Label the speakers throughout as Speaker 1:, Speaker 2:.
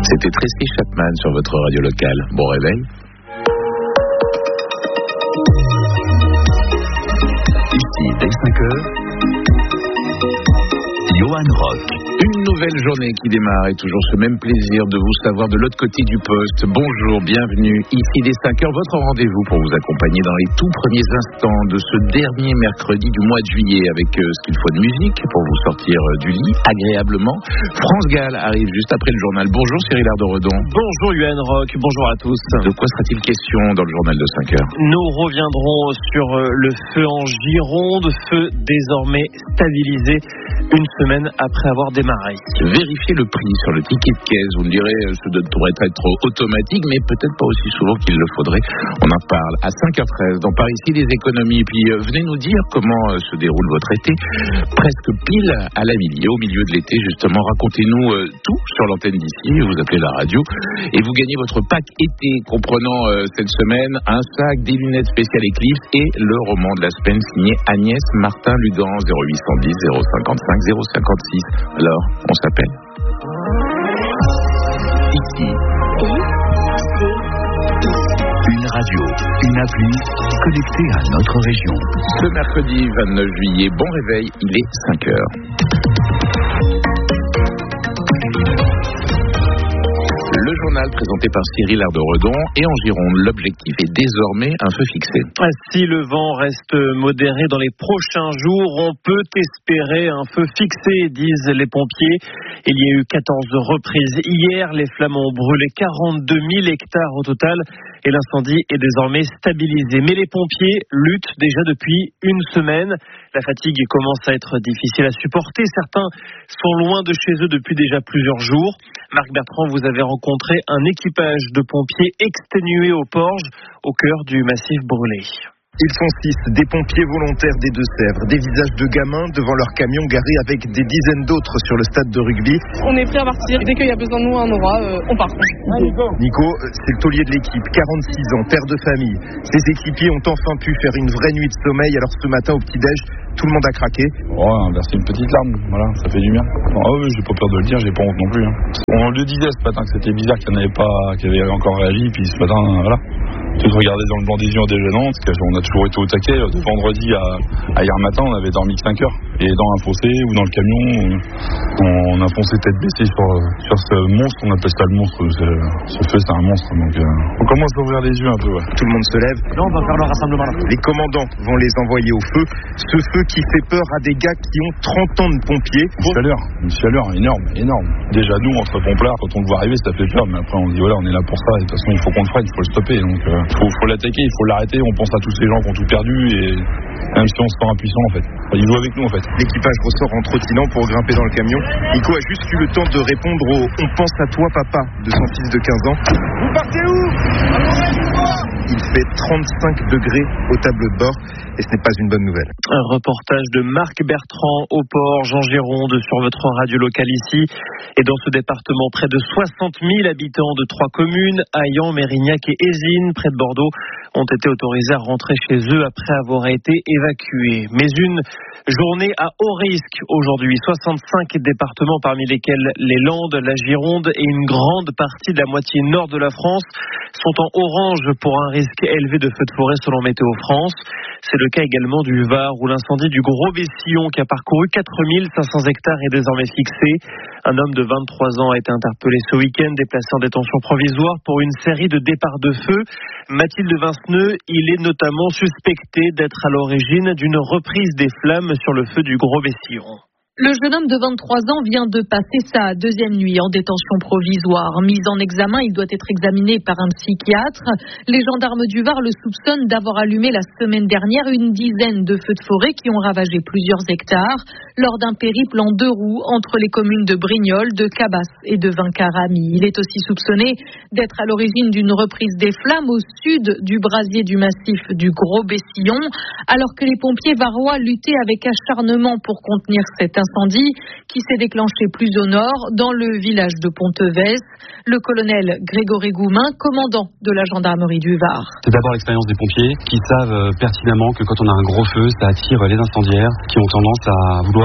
Speaker 1: C'était Tracy Chapman sur votre radio locale. Bon réveil. Ici, dès 5h, Johan Rock. Une nouvelle journée qui démarre et toujours ce même plaisir de vous savoir de l'autre côté du poste. Bonjour, bienvenue. Ici dès 5h, votre rendez-vous pour vous accompagner dans les tout premiers instants de ce dernier mercredi du mois de juillet avec ce qu'il faut de musique pour vous sortir du lit agréablement. France Gall arrive juste après le journal. Bonjour Cyril Ardon.
Speaker 2: Bonjour Johan Rock, bonjour à tous.
Speaker 1: De quoi sera-t-il question dans le journal de 5h?
Speaker 2: Nous reviendrons sur le feu en Gironde, feu désormais stabilisé une semaine après avoir démarré.
Speaker 1: Vérifiez le prix sur le ticket de caisse. Vous me direz, ce devrait être automatique, mais peut-être pas aussi souvent qu'il le faudrait. On en parle à 5h13 dans Par ici des économies. Puis venez nous dire comment se déroule votre été. Presque pile à la milieu, au milieu de l'été justement. Racontez-nous tout sur l'antenne d'ici. Vous appelez la radio et vous gagnez votre pack été comprenant cette semaine un sac, des lunettes spéciales Eclipse et le roman de la semaine signé Agnès Martin-Lugan. 0810 055 056. Alors, on s'appelle. Ici. Une radio, une appli connectée à notre région. Ce mercredi 29 juillet, bon réveil, il est 5h. Le journal présenté par Cyril Ardon et en Gironde, l'objectif est désormais un feu fixé.
Speaker 2: Si le vent reste modéré dans les prochains jours, on peut espérer un feu fixé, disent les pompiers. Il y a eu 14 reprises hier, les flammes ont brûlé 42 000 hectares au total et l'incendie est désormais stabilisé. Mais les pompiers luttent déjà depuis une semaine. La fatigue commence à être difficile à supporter. Certains sont loin de chez eux depuis déjà plusieurs jours. Marc Bertrand, vous avez rencontré un équipage de pompiers exténués aux Porges, au cœur du massif brûlé.
Speaker 3: Ils sont 6, des pompiers volontaires des Deux-Sèvres, des visages de gamins devant leur camion garé avec des dizaines d'autres sur le stade de rugby.
Speaker 4: On est prêt à partir, dès qu'il y a besoin de nous à un aura, on part.
Speaker 3: Nico, c'est le taulier de l'équipe, 46 ans, père de famille. Ses équipiers ont enfin pu faire une vraie nuit de sommeil, alors ce matin au petit-déj, tout le monde a craqué.
Speaker 5: Verser une petite larme, voilà, ça fait du bien. J'ai pas peur de le dire, j'ai pas honte non plus. On le disait ce matin que c'était bizarre qu'il n'y en avait pas, qu'il avait encore réagi, puis ce matin, voilà. Tout regarder dans le blanc des yeux en déjeunant, parce qu'on a toujours été au taquet. De vendredi à hier matin, on avait dormi que 5 heures. Et dans un fossé ou dans le camion, on a foncé tête baissée sur ce monstre. On appelle ça le monstre. Ce feu, c'est un monstre. Donc, on commence à ouvrir les yeux un peu. Ouais.
Speaker 3: Tout le monde se lève.
Speaker 2: Là, on va faire le rassemblement.
Speaker 3: Les commandants vont les envoyer au feu. Ce feu qui fait peur à des gars qui ont 30 ans de pompiers.
Speaker 5: Une chaleur énorme. Déjà, nous, entre pomplards, quand on le voit arriver, ça fait peur. Mais après, on se dit, voilà, on est là pour ça. Et de toute façon, il faut qu'on le freine, il faut le stopper. Donc, faut l'attaquer, il faut l'arrêter. On pense à tous ces gens qui ont tout perdu et même si on se sent impuissant en fait. Ils jouent avec nous en fait.
Speaker 3: L'équipage ressort en trottinant pour grimper dans le camion. Nico a juste eu le temps de répondre au « On pense à toi papa » de son fils de 15 ans. Vous partez où? Il fait 35 degrés au tableau de bord et ce n'est pas une bonne nouvelle.
Speaker 2: Un reportage de Marc Bertrand au Porges en Gironde sur votre radio locale ici. Et dans ce département, près de 60 000 habitants de 3 communes, Hayan, Mérignac et Ézines, près de Bordeaux, ont été autorisés à rentrer chez eux après avoir été évacués. Mais une journée à haut risque aujourd'hui. 65 départements parmi lesquels les Landes, la Gironde et une grande partie de la moitié nord de la France sont en orange pour un risque élevé de feux de forêt selon Météo France. C'est le cas également du Var où l'incendie du Gros Bessillon qui a parcouru 4500 hectares est désormais fixé. Un homme de 23 ans a été interpellé ce week-end, déplacé en détention provisoire pour une série de départs de feu. Mathilde Vinceneux, il est notamment suspecté d'être à l'origine d'une reprise des flammes sur le feu du Gros Bessillon.
Speaker 6: Le jeune homme de 23 ans vient de passer sa deuxième nuit en détention provisoire. Mis en examen, il doit être examiné par un psychiatre. Les gendarmes du Var le soupçonnent d'avoir allumé la semaine dernière une dizaine de feux de forêt qui ont ravagé plusieurs hectares lors d'un périple en 2 roues entre les communes de Brignoles, de Cabas et de Vincaramy. Il est aussi soupçonné d'être à l'origine d'une reprise des flammes au sud du brasier du massif du Gros Bessillon, alors que les pompiers varois luttaient avec acharnement pour contenir cet incendie qui s'est déclenché plus au nord, dans le village de Pontevès. Le colonel Grégory Goumin, commandant de la gendarmerie du Var.
Speaker 7: C'est d'abord l'expérience des pompiers qui savent pertinemment que quand on a un gros feu, ça attire les incendiaires qui ont tendance à vouloir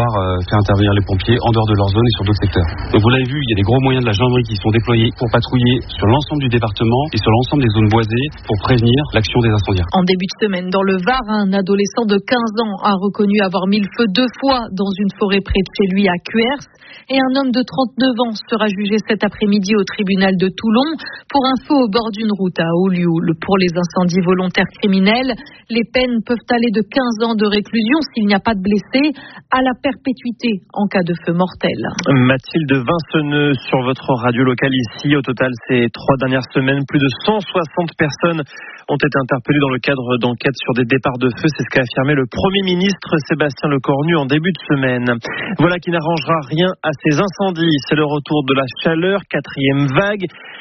Speaker 7: pouvoir faire intervenir les pompiers en dehors de leur zone et sur d'autres secteurs. Donc vous l'avez vu, il y a des gros moyens de la gendarmerie qui sont déployés pour patrouiller sur l'ensemble du département et sur l'ensemble des zones boisées pour prévenir l'action des incendiaires.
Speaker 6: En début de semaine, dans le Var, un adolescent de 15 ans a reconnu avoir mis le feu 2 fois dans une forêt près de chez lui à Cuers. Et un homme de 39 ans sera jugé cet après-midi au tribunal de Toulon pour un feu au bord d'une route à Olioul. Pour les incendies volontaires criminels, les peines peuvent aller de 15 ans de réclusion s'il n'y a pas de blessés à la perpétuité en cas de feu mortel.
Speaker 2: Mathilde Vinceneux sur votre radio locale ici. Au total, ces 3 dernières semaines, plus de 160 personnes ont été interpellées dans le cadre d'enquêtes sur des départs de feu. C'est ce qu'a affirmé le Premier ministre Sébastien Lecornu en début de semaine. Voilà qui n'arrangera rien à ces incendies. C'est le retour de la chaleur, 4e vague.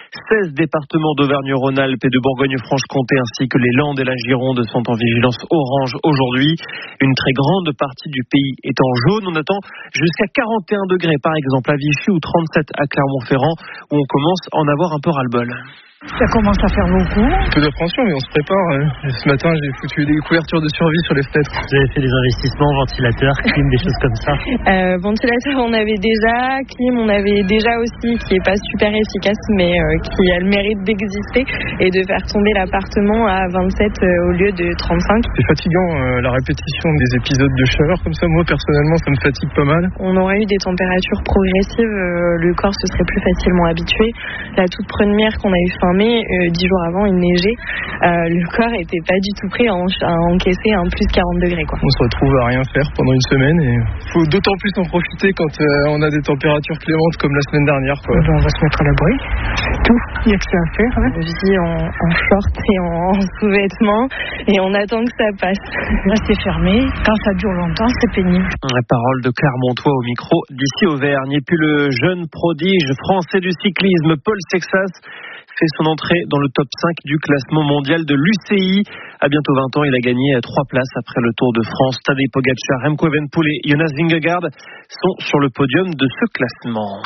Speaker 2: 16 départements d'Auvergne-Rhône-Alpes et de Bourgogne-Franche-Comté ainsi que les Landes et la Gironde sont en vigilance orange aujourd'hui. Une très grande partie du pays est en jaune. On attend jusqu'à 41 degrés par exemple à Vichy ou 37 à Clermont-Ferrand où on commence à en avoir un peu ras-le-bol.
Speaker 8: Ça commence à faire beaucoup.
Speaker 3: Un peu d'appréhension, mais on se prépare. Ce matin, j'ai foutu des couvertures de survie sur les fenêtres.
Speaker 9: Vous avez fait des investissements, ventilateurs, clim, des choses comme ça?
Speaker 4: Ventilateur, on avait déjà. Clim, on avait déjà aussi, qui est pas super efficace, mais qui a le mérite d'exister et de faire tomber l'appartement à 27 au lieu de 35.
Speaker 3: C'est fatigant, la répétition des épisodes de chaleur comme ça. Moi, personnellement, ça me fatigue pas mal.
Speaker 4: On aurait eu des températures progressives. Le corps se serait plus facilement habitué. La toute première qu'on a eu fin mai, 10 jours avant, il neigeait. Le corps était pas du tout prêt à encaisser un plus 40 degrés. Quoi.
Speaker 3: On se retrouve à rien faire pendant une semaine et faut d'autant plus en profiter quand on a des températures clémentes comme la semaine dernière. Quoi.
Speaker 8: On va se mettre à l'abri, c'est tout. Il n'y a que ça à faire. Hein.
Speaker 4: Je vis en short et en sous-vêtements et on attend que ça passe.
Speaker 8: Rester fermé, quand ça dure longtemps, c'est pénible.
Speaker 2: La parole de Clermontois au micro d'ici Auvergne. Et puis le jeune prodige français du cyclisme, Paul Sexas, fait son entrée dans le top 5 du classement mondial de l'UCI. À bientôt 20 ans, il a gagné 3 places après le Tour de France. Tadej Pogačar, Remco Evenepoel et Jonas Vingegaard sont sur le podium de ce classement.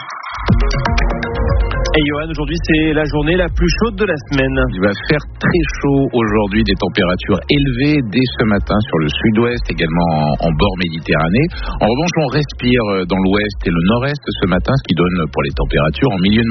Speaker 2: Et Johan, aujourd'hui c'est la journée la plus chaude de la semaine.
Speaker 1: Il va faire très chaud aujourd'hui, des températures élevées dès ce matin sur le sud-ouest, également en bord Méditerranée. En revanche, on respire dans l'ouest et le nord-est ce matin, ce qui donne pour les températures en milieu de